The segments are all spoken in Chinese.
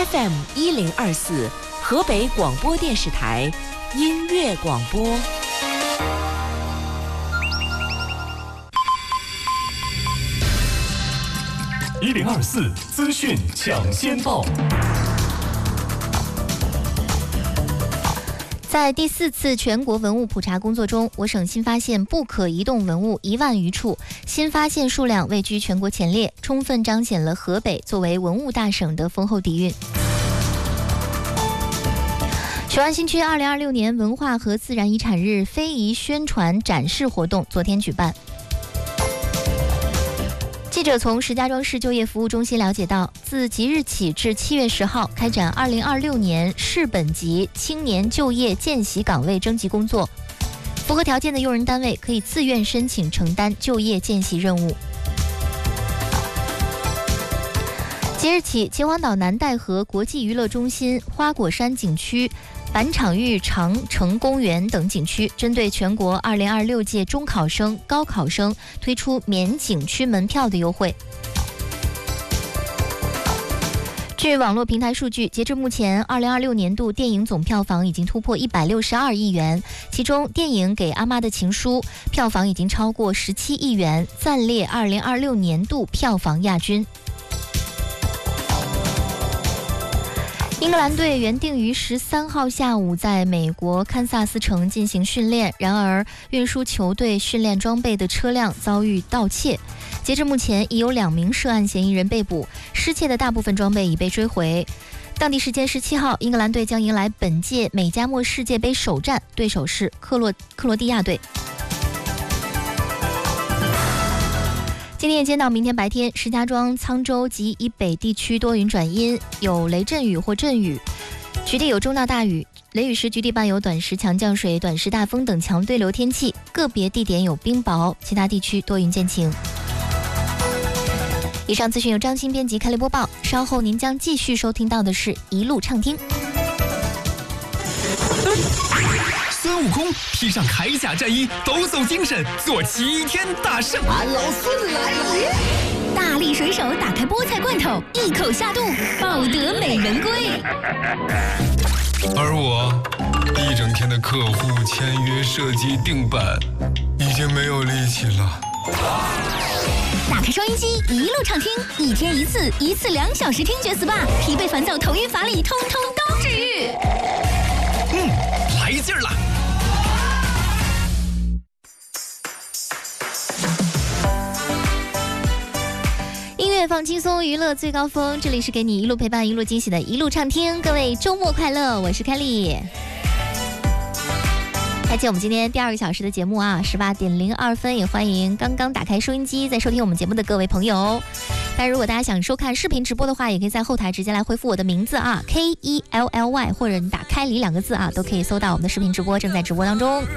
FM 1024，河北广播电视台音乐广播。 1024资讯抢先报。 在第4次全国文物普查工作中，我省新发现不可移动文物1万余处，新发现数量位居全国前列，充分彰显了河北作为文物大省的丰厚底蕴。雄安新区2026年文化和自然遗产日非遗宣传展示活动昨天举办。记者从石家庄市就业服务中心了解到，自即日起至7月10号开展2026年市本级青年就业见习岗位征集工作，符合条件的用人单位可以自愿申请承担就业见习任务。即日起，秦皇岛南戴河国际娱乐中心、花果山景区、板场峪长城公园等景区，针对全国2026届中考生、高考生推出免景区门票的优惠。据网络平台数据，截至目前，2026年度电影总票房已经突破162亿元，其中电影《给阿妈的情书》票房已经超过17亿元，暂列2026年度票房亚军。英格兰队原定于13号下午在美国堪萨斯城进行训练，然而运输球队训练装备的车辆遭遇盗窃。截至目前，已有2名涉案嫌疑人被捕，失窃的大部分装备已被追回。当地时间17号，英格兰队将迎来本届美加墨世界杯首战，对手是克罗地亚队。今天夜间到明天白天，石家庄、沧州及以北地区多云转阴，有雷阵雨或阵雨，局地有中到大雨，雷雨时局地伴有短时强降水、短时大风等强对流天气，个别地点有冰雹，其他地区多云见晴。以上资讯由张欣编辑开力播报，稍后您将继续收听到的是一路畅听。 孙悟空披上铠甲战衣，抖擞精神，做齐天大圣。 俺老孙来了！ 大力水手打开菠菜罐头，一口下肚，抱得美人归。 而我一整天的客户签约、设计、定版，已经没有力气了。 打开收音机，一路畅听，一天一次，一次2小时听觉 SPA， 疲惫烦躁、头晕乏力，通通都治愈。 来劲儿了！ 音乐放轻松，娱乐最高峰，这里是给你一路陪伴、一路惊喜的一路畅听。各位周末快乐，我是开丽。开启我们今天第2个小时的节目啊，18:02分，也欢迎刚刚打开收音机在收听我们节目的各位朋友。但如果大家想收看视频直播的话，也可以在后台直接来回复我的名字啊 KELLY， 或者你打开里2个字啊，都可以搜到我们的视频直播，正在直播当中。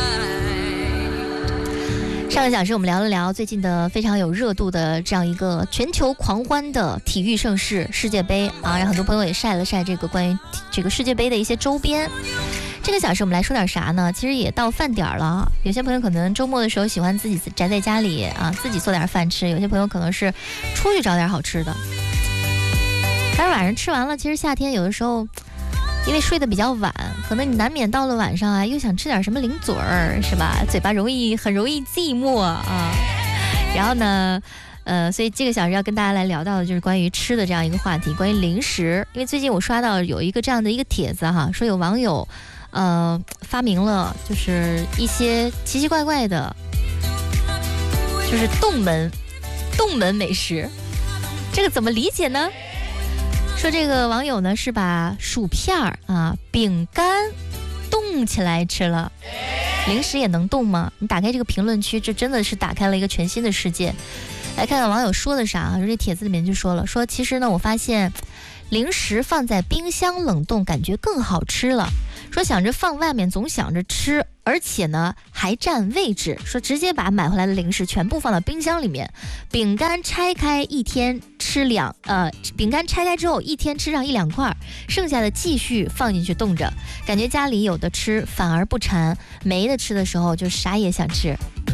上个小时我们聊了聊最近的非常有热度的这样一个全球狂欢的体育盛事世界杯啊，让很多朋友也晒了晒这个关于这个世界杯的一些周边。这个小时我们来说点啥呢？其实也到饭点了，有些朋友可能周末的时候喜欢自己宅在家里啊，自己做点饭吃，有些朋友可能是出去找点好吃的。但是晚上吃完了，其实夏天有的时候因为睡得比较晚，可能你难免到了晚上啊，又想吃点什么零嘴儿，是吧？嘴巴很容易寂寞啊。然后呢，所以这个小时要跟大家来聊到的就是关于吃的这样一个话题，关于零食。因为最近我刷到有一个这样的一个帖子哈，说有网友发明了就是一些奇奇怪怪的，就是冻门美食。这个怎么理解呢？说这个网友呢是把薯片啊、饼干冻起来吃了。零食也能冻吗？你打开这个评论区，这真的是打开了一个全新的世界。来看看网友说的啥啊？说这帖子里面就说了，说其实呢，我发现零食放在冰箱冷冻感觉更好吃了。说想着放外面总想着吃，而且呢还占位置。说直接把买回来的零食全部放到冰箱里面，饼干拆开一天吃饼干拆开之后一天吃上1-2块，剩下的继续放进去冻着，感觉家里有的吃反而不馋，没的吃的时候就啥也想吃。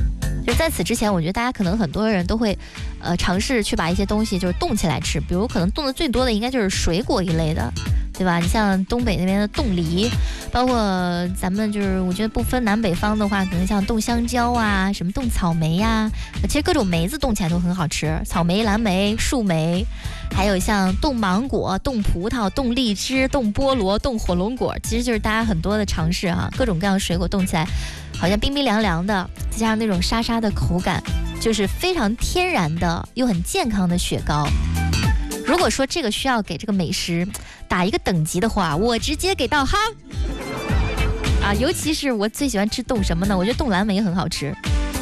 就在此之前，我觉得大家可能很多人都会，尝试去把一些东西就是冻起来吃，比如可能冻的最多的应该就是水果一类的，对吧？你像东北那边的冻梨，包括咱们就是我觉得不分南北方的话，可能像冻香蕉啊，什么冻草莓呀，其实各种梅子冻起来都很好吃，草莓、蓝莓、树莓，还有像冻芒果、冻葡萄、冻荔枝、冻菠萝、冻火龙果，其实就是大家很多的尝试啊，各种各样的水果冻起来，好像冰冰凉凉的，再加上那种沙沙的口感，就是非常天然的又很健康的雪糕。如果说这个需要给这个美食打一个等级的话，我直接给到哈啊！尤其是我最喜欢吃冻什么呢？我觉得冻蓝莓也很好吃。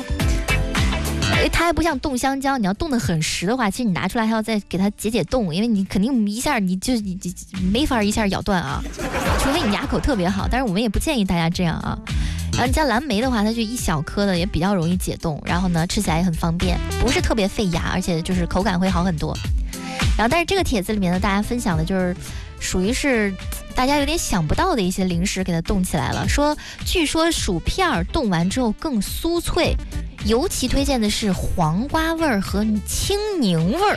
它还不像冻香蕉，你要冻得很实的话，其实你拿出来还要再给它解冻，因为你肯定一下你没法一下咬断啊，除非你牙口特别好，但是我们也不建议大家这样啊。然后你像蓝莓的话，它就一小颗的，也比较容易解冻，然后呢吃起来也很方便，不是特别费牙，而且就是口感会好很多。然后但是这个帖子里面呢，大家分享的就是属于是大家有点想不到的一些零食给它冻起来了，说据说薯片冻完之后更酥脆，尤其推荐的是黄瓜味儿和青柠味儿。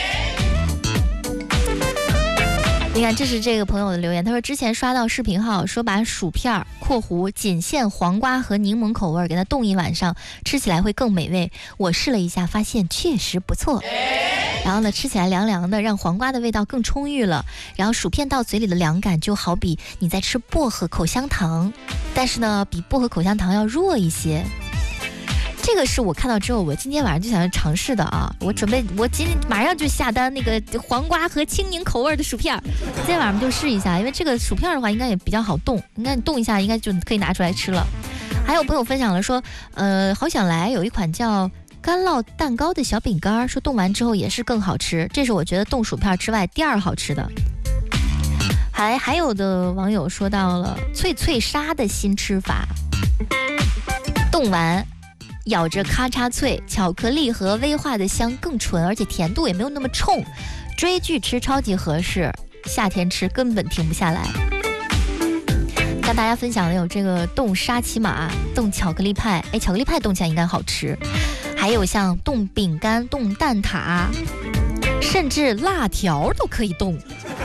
你看，这是这个朋友的留言，他说之前刷到视频号说把薯片（括弧仅限黄瓜和柠檬口味）给它冻一晚上，吃起来会更美味。我试了一下，发现确实不错。然后呢，吃起来凉凉的，让黄瓜的味道更充裕了。然后薯片到嘴里的凉感就好比你在吃薄荷口香糖，但是呢，比薄荷口香糖要弱一些。这个是我看到之后，我今天晚上就想要尝试的啊！我今天马上就下单那个黄瓜和青柠口味的薯片，今天晚上就试一下，因为这个薯片的话应该也比较好冻，应该你冻一下应该就可以拿出来吃了。还有朋友分享了说，好想来有一款叫干酪蛋糕的小饼干，说冻完之后也是更好吃，这是我觉得冻薯片之外第二好吃的。还有的网友说到了脆脆沙的新吃法，冻完咬着咔嚓脆，巧克力和威化的香更纯，而且甜度也没有那么冲，追剧吃超级合适，夏天吃根本停不下来。跟大家分享的有这个冻沙琪玛、冻巧克力派，巧克力派冻起来应该好吃，还有像冻饼干、冻蛋挞，甚至辣条都可以冻。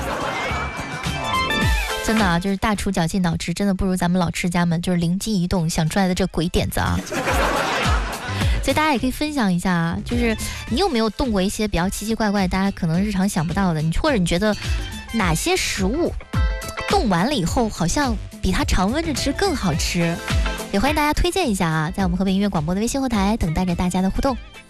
真的啊，就是大厨绞尽脑汁，真的不如咱们老吃家们就是灵机一动想出来的这鬼点子啊。所以大家也可以分享一下啊，就是你有没有冻过一些比较奇奇怪怪大家可能日常想不到的，或者你觉得哪些食物冻完了以后好像比它常温着吃更好吃，也欢迎大家推荐一下啊，在我们河北音乐广播的微信后台等待着大家的互动。